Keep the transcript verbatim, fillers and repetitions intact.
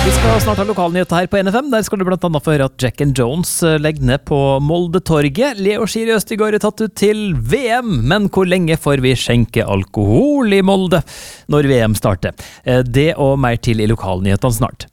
Vi skal snart ha lokalnyheter her på N F M. Der skal du blant annet få høre at Jack and Jones legger ned på Moldetorget. Leo Skiri Østigård er tatt ut til V M, men hvor lenge får vi skjenke alkohol i Molde når V M starter? Det og mer til i lokalnyhetene snart.